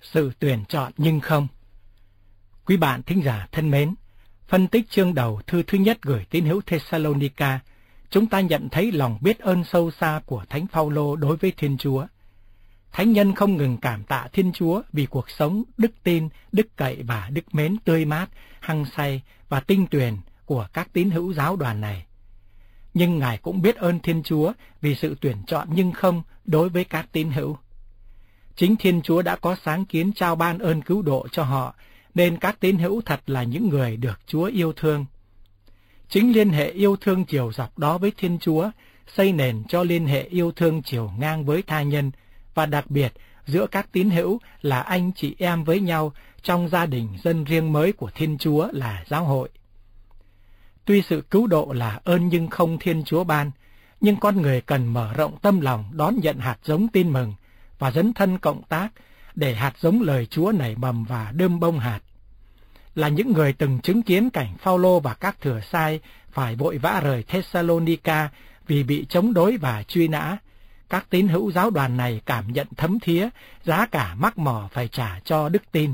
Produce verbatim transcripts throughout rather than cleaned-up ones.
Sự tuyển chọn nhưng không. Quý bạn thính giả thân mến, phân tích chương đầu thư thứ nhất gửi tín hữu Thessalonica, chúng ta nhận thấy lòng biết ơn sâu xa của Thánh Phaolô đối với Thiên Chúa. Thánh nhân không ngừng cảm tạ Thiên Chúa vì cuộc sống đức tin, đức cậy và đức mến tươi mát, hăng say và tinh tuyền của các tín hữu giáo đoàn này. Nhưng Ngài cũng biết ơn Thiên Chúa vì sự tuyển chọn nhưng không đối với các tín hữu. Chính Thiên Chúa đã có sáng kiến trao ban ơn cứu độ cho họ, nên các tín hữu thật là những người được Chúa yêu thương. Chính liên hệ yêu thương chiều dọc đó với Thiên Chúa xây nền cho liên hệ yêu thương chiều ngang với tha nhân, và đặc biệt giữa các tín hữu là anh chị em với nhau trong gia đình dân riêng mới của Thiên Chúa là giáo hội. Tuy sự cứu độ là ơn nhưng không Thiên Chúa ban, nhưng con người cần mở rộng tâm lòng đón nhận hạt giống tin mừng và dấn thân cộng tác để hạt giống lời Chúa nảy mầm và đơm bông hạt. Là những người từng chứng kiến cảnh Phaolô và các thừa sai phải vội vã rời Thessalonica vì bị chống đối và truy nã, các tín hữu giáo đoàn này cảm nhận thấm thía giá cả mắc mỏ phải trả cho đức tin.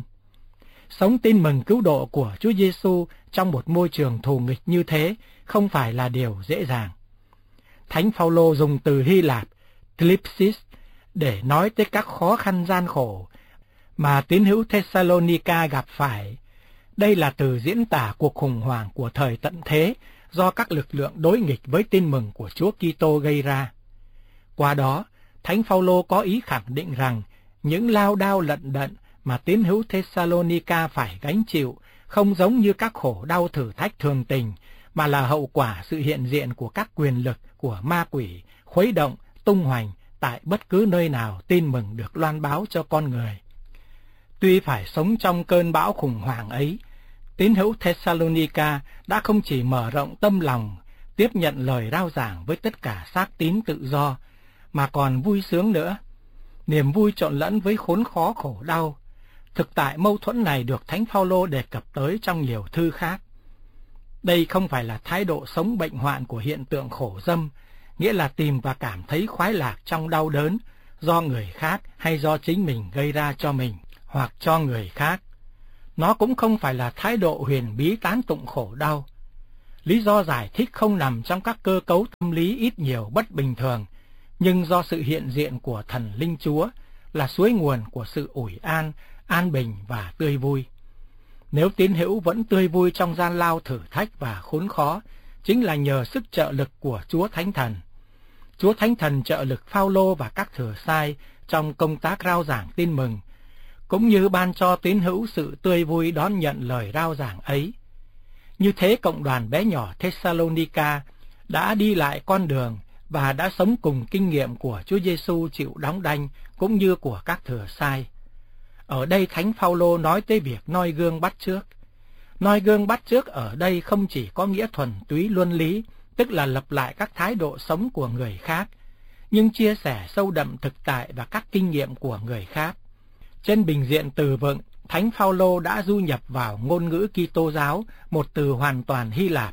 Sống tin mừng cứu độ của Chúa Giêsu trong một môi trường thù nghịch như thế không phải là điều dễ dàng. Thánh Phaolô dùng từ Hy Lạp thlipsis để nói tới các khó khăn gian khổ mà tín hữu Thessalonica gặp phải. Đây là từ diễn tả cuộc khủng hoảng của thời tận thế do các lực lượng đối nghịch với tin mừng của Chúa Kitô gây ra. Qua đó, Thánh Phaolô có ý khẳng định rằng những lao đao lận đận mà tín hữu Thessalonica phải gánh chịu không giống như các khổ đau thử thách thường tình, mà là hậu quả sự hiện diện của các quyền lực của ma quỷ khuấy động, tung hoành tại bất cứ nơi nào tin mừng được loan báo cho con người. Tuy phải sống trong cơn bão khủng hoảng ấy, tín hữu Thessalonica đã không chỉ mở rộng tâm lòng tiếp nhận lời rao giảng với tất cả xác tín tự do, mà còn vui sướng nữa. Niềm vui trộn lẫn với khốn khó khổ đau. Thực tại mâu thuẫn này được Thánh Phaolô đề cập tới trong nhiều thư khác. Đây không phải là thái độ sống bệnh hoạn của hiện tượng khổ dâm, nghĩa là tìm và cảm thấy khoái lạc trong đau đớn do người khác hay do chính mình gây ra cho mình hoặc cho người khác. Nó cũng không phải là thái độ huyền bí tán tụng khổ đau. Lý do giải thích không nằm trong các cơ cấu tâm lý ít nhiều bất bình thường, nhưng do sự hiện diện của Thần Linh Chúa là suối nguồn của sự ủi an, an bình và tươi vui. Nếu tín hữu vẫn tươi vui trong gian lao thử thách và khốn khó, chính là nhờ sức trợ lực của Chúa Thánh Thần. Chúa Thánh Thần trợ lực Phaolô và các thừa sai trong công tác rao giảng tin mừng, cũng như ban cho tín hữu sự tươi vui đón nhận lời rao giảng ấy. Như thế cộng đoàn bé nhỏ Thessalonica đã đi lại con đường và đã sống cùng kinh nghiệm của Chúa Giêsu chịu đóng đanh cũng như của các thừa sai. Ở đây Thánh Phaolô nói tới việc noi gương bắt chước. Noi gương bắt chước ở đây không chỉ có nghĩa thuần túy luân lý, tức là lập lại các thái độ sống của người khác, nhưng chia sẻ sâu đậm thực tại và các kinh nghiệm của người khác. Trên bình diện từ vựng, Thánh Phaolô đã du nhập vào ngôn ngữ Kitô giáo một từ hoàn toàn Hy Lạp,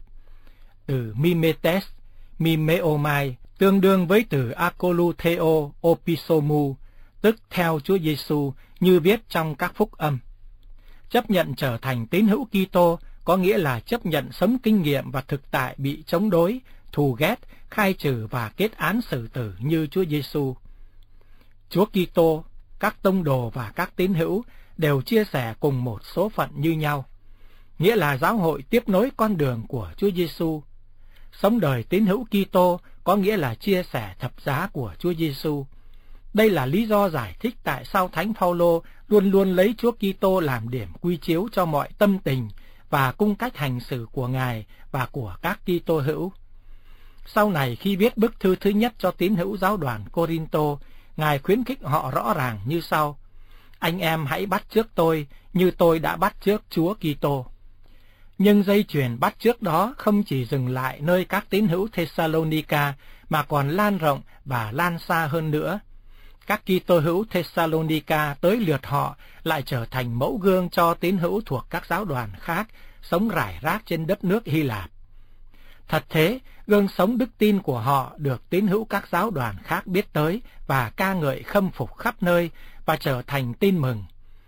từ mimetes, mimeomai, tương đương với từ akolutheo opisomou, tức theo Chúa Giêsu như viết trong các phúc âm. Chấp nhận trở thành tín hữu Kitô có nghĩa là chấp nhận sống kinh nghiệm và thực tại bị chống đối, thù ghét, khai trừ và kết án xử tử như Chúa Giêsu. Chúa Kitô, các tông đồ và các tín hữu đều chia sẻ cùng một số phận như nhau, nghĩa là giáo hội tiếp nối con đường của Chúa Giêsu. Sống đời tín hữu Kitô có nghĩa là chia sẻ thập giá của Chúa Giêsu. Đây là lý do giải thích tại sao Thánh Phaolô luôn luôn lấy Chúa Kitô làm điểm quy chiếu cho mọi tâm tình và cung cách hành xử của Ngài và của các Kitô hữu. Sau này khi viết bức thư thứ nhất cho tín hữu giáo đoàn Cô-rin-tô, Ngài khuyến khích họ rõ ràng như sau: anh em hãy bắt chước tôi như tôi đã bắt chước Chúa Kitô. Nhưng dây chuyền bắt chước đó không chỉ dừng lại nơi các tín hữu Thessalonica mà còn lan rộng và lan xa hơn nữa. Các Kitô hữu Thessalonica tới lượt họ lại trở thành mẫu gương cho tín hữu thuộc các giáo đoàn khác sống rải rác trên đất nước Hy Lạp. Thật thế, gương sống đức tin của họ được tín hữu các giáo đoàn khác biết tới và ca ngợi khâm phục khắp nơi và trở thành tin mừng.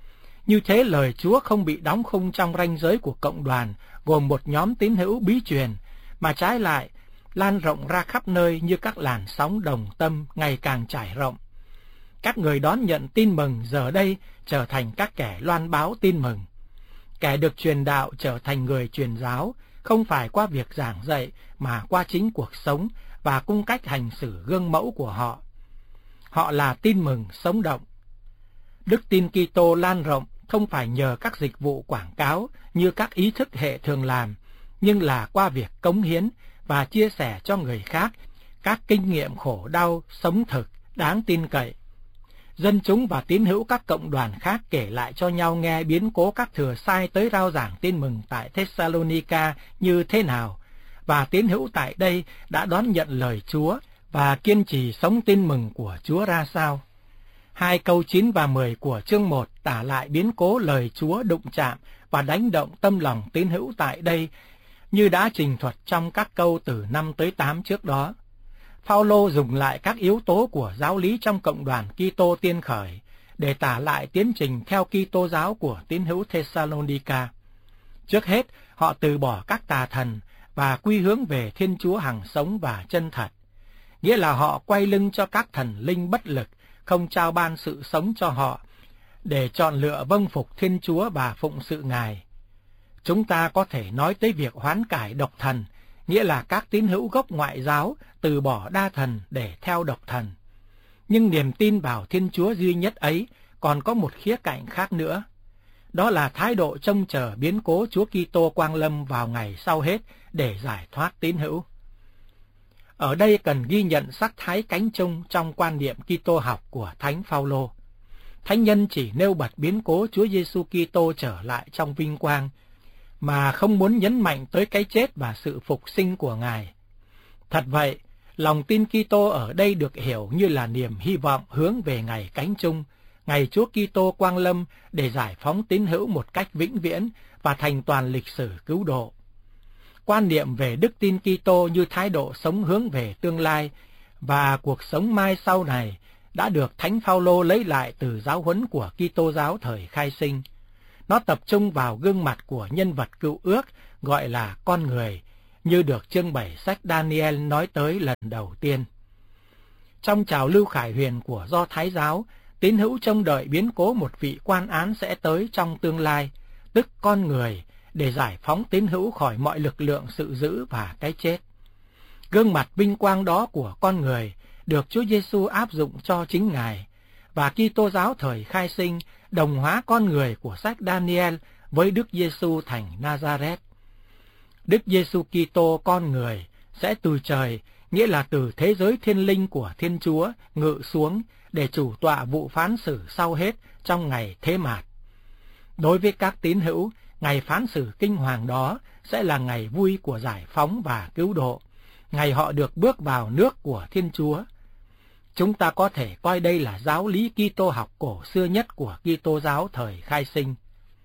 Như thế lời Chúa không bị đóng khung trong ranh giới của cộng đoàn gồm một nhóm tín hữu bí truyền, mà trái lại lan rộng ra khắp nơi như các làn sóng đồng tâm ngày càng trải rộng. Các người đón nhận tin mừng giờ đây trở thành các kẻ loan báo tin mừng. Kẻ được truyền đạo trở thành người truyền giáo, không phải qua việc giảng dạy mà qua chính cuộc sống và cung cách hành xử gương mẫu của họ. Họ là tin mừng sống động. Đức tin Kitô lan rộng không phải nhờ các dịch vụ quảng cáo như các ý thức hệ thường làm, nhưng là qua việc cống hiến và chia sẻ cho người khác các kinh nghiệm khổ đau, sống thực, đáng tin cậy. Dân chúng và tín hữu các cộng đoàn khác kể lại cho nhau nghe biến cố các thừa sai tới rao giảng tin mừng tại Thessalonica như thế nào, và tín hữu tại đây đã đón nhận lời Chúa và kiên trì sống tin mừng của Chúa ra sao. Hai câu chín và mười của chương một tả lại biến cố lời Chúa đụng chạm và đánh động tâm lòng tín hữu tại đây, như đã trình thuật trong các câu từ năm tới tám trước đó. Phao-lô dùng lại các yếu tố của giáo lý trong cộng đoàn Kitô tiên khởi để tả lại tiến trình theo Kitô giáo của tín hữu Thessalonica. Trước hết, họ từ bỏ các tà thần và quy hướng về Thiên Chúa hằng sống và chân thật, nghĩa là họ quay lưng cho các thần linh bất lực, không trao ban sự sống cho họ, để chọn lựa vâng phục Thiên Chúa và phụng sự Ngài. Chúng ta có thể nói tới việc hoán cải độc thần, nghĩa là các tín hữu gốc ngoại giáo từ bỏ đa thần để theo độc thần. Nhưng niềm tin vào Thiên Chúa duy nhất ấy còn có một khía cạnh khác nữa. Đó là thái độ trông chờ biến cố Chúa Kitô quang lâm vào ngày sau hết để giải thoát tín hữu. Ở đây cần ghi nhận sắc thái cánh chung trong quan niệm Kitô học của Thánh Phao-lô. Thánh nhân chỉ nêu bật biến cố Chúa Giêsu Kitô trở lại trong vinh quang, mà không muốn nhấn mạnh tới cái chết và sự phục sinh của Ngài. Thật vậy, lòng tin Kitô ở đây được hiểu như là niềm hy vọng hướng về ngày cánh chung, ngày Chúa Kitô quang lâm để giải phóng tín hữu một cách vĩnh viễn và thành toàn lịch sử cứu độ. Quan niệm về đức tin Kitô như thái độ sống hướng về tương lai và cuộc sống mai sau này đã được Thánh Phao-lô lấy lại từ giáo huấn của Kitô giáo thời khai sinh. Nó tập trung vào gương mặt của nhân vật cựu ước gọi là con người, như được chương bảy sách Daniel nói tới lần đầu tiên. Trong trào lưu khải huyền của Do Thái giáo, tín hữu trông đợi biến cố một vị quan án sẽ tới trong tương lai, tức con người, để giải phóng tín hữu khỏi mọi lực lượng sự dữ và cái chết. Gương mặt vinh quang đó của con người được Chúa Giêsu áp dụng cho chính Ngài, và Kitô giáo thời khai sinh đồng hóa con người của sách Daniel với Đức Giêsu thành Nazareth. Đức Giêsu Kitô con người sẽ từ trời, nghĩa là từ thế giới thiên linh của Thiên Chúa, ngự xuống để chủ tọa vụ phán xử sau hết trong ngày thế mạt. Đối với các tín hữu, ngày phán xử kinh hoàng đó sẽ là ngày vui của giải phóng và cứu độ, ngày họ được bước vào nước của Thiên Chúa. Chúng ta có thể coi đây là giáo lý Kitô học cổ xưa nhất của Kitô giáo thời khai sinh.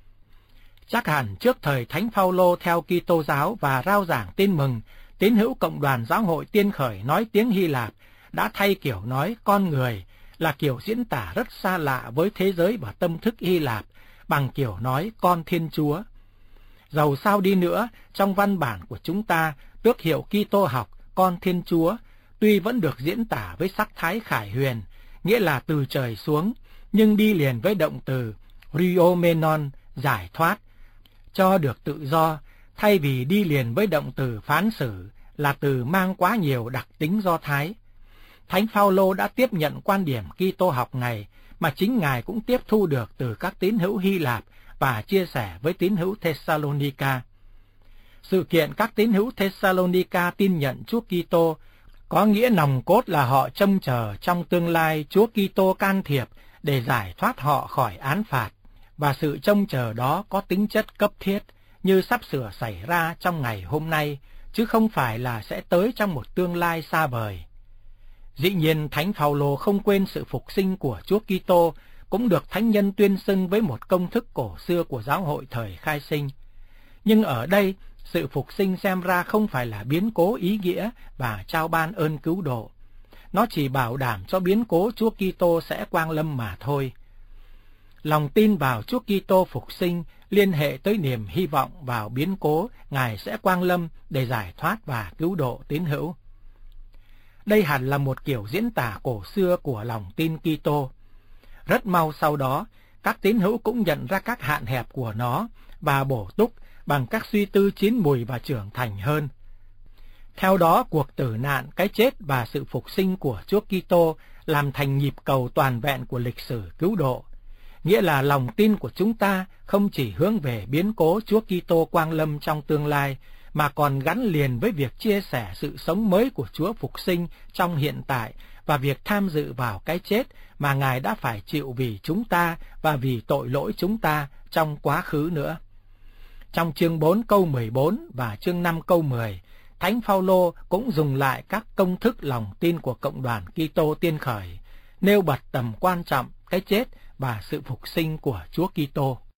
Chắc hẳn trước thời Thánh Phao-lô theo Kitô giáo và rao giảng tin mừng, tín hữu cộng đoàn giáo hội tiên khởi nói tiếng Hy Lạp đã thay kiểu nói con người là kiểu diễn tả rất xa lạ với thế giới và tâm thức Hy Lạp bằng kiểu nói con Thiên Chúa. Dầu sao đi nữa, trong văn bản của chúng ta, tước hiệu Kitô học con Thiên Chúa tuy vẫn được diễn tả với sắc thái khải huyền, nghĩa là từ trời xuống, nhưng đi liền với động từ riomenon, giải thoát, cho được tự do, thay vì đi liền với động từ phán xử, là từ mang quá nhiều đặc tính Do Thái. Thánh Phao-lô đã tiếp nhận quan điểm Kitô học này, mà chính Ngài cũng tiếp thu được từ các tín hữu Hy Lạp và chia sẻ với tín hữu Thessalonica. Sự kiện các tín hữu Thessalonica tin nhận Chúa Kitô có nghĩa nòng cốt là họ trông chờ trong tương lai Chúa Kitô can thiệp để giải thoát họ khỏi án phạt, và sự trông chờ đó có tính chất cấp thiết như sắp sửa xảy ra trong ngày hôm nay, chứ không phải là sẽ tới trong một tương lai xa vời. Dĩ nhiên, Thánh Phao-lô không quên sự phục sinh của Chúa Kitô, cũng được thánh nhân tuyên xưng với một công thức cổ xưa của giáo hội thời khai sinh. Nhưng ở đây, sự phục sinh xem ra không phải là biến cố ý nghĩa và trao ban ơn cứu độ. Nó chỉ bảo đảm cho biến cố Chúa Kitô sẽ quang lâm mà thôi. Lòng tin vào Chúa Kitô phục sinh liên hệ tới niềm hy vọng vào biến cố Ngài sẽ quang lâm để giải thoát và cứu độ tín hữu. Đây hẳn là một kiểu diễn tả cổ xưa của lòng tin Kitô. Rất mau sau đó, các tín hữu cũng nhận ra các hạn hẹp của nó và bổ túc bằng các suy tư chín mùi và trưởng thành hơn. Theo đó, cuộc tử nạn, cái chết và sự phục sinh của Chúa Kitô làm thành nhịp cầu toàn vẹn của lịch sử cứu độ. Nghĩa là lòng tin của chúng ta không chỉ hướng về biến cố Chúa Kitô quang lâm trong tương lai, mà còn gắn liền với việc chia sẻ sự sống mới của Chúa phục sinh trong hiện tại và việc tham dự vào cái chết mà Ngài đã phải chịu vì chúng ta và vì tội lỗi chúng ta trong quá khứ nữa. Trong chương bốn câu mười bốn và chương năm câu mười, Thánh Phaolô cũng dùng lại các công thức lòng tin của cộng đoàn Kitô tiên khởi, nêu bật tầm quan trọng cái chết và sự phục sinh của Chúa Kitô.